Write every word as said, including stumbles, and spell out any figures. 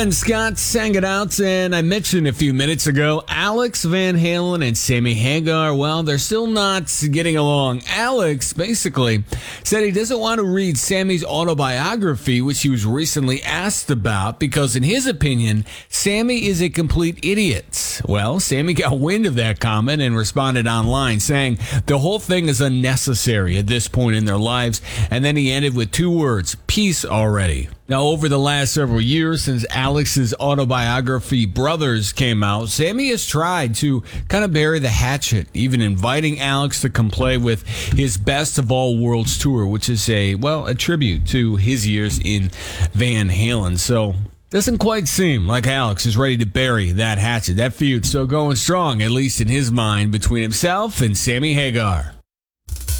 And Scott sang it out, and I mentioned a few minutes ago, Alex Van Halen and Sammy Hagar, well, they're still not getting along. Alex basically said he doesn't want to read Sammy's autobiography, which he was recently asked about, because in his opinion, Sammy is a complete idiot. Well, Sammy got wind of that comment and responded online, saying the whole thing is unnecessary at this point in their lives, and then he ended with two words, peace already. Now, over the last several years, since Alex's autobiography, Brothers, came out, Sammy has tried to kind of bury the hatchet, even inviting Alex to come play with his Best of All Worlds tour, which is a, well, a tribute to his years in Van Halen. So, doesn't quite seem like Alex is ready to bury that hatchet. That feud's still going strong, at least in his mind, between himself and Sammy Hagar.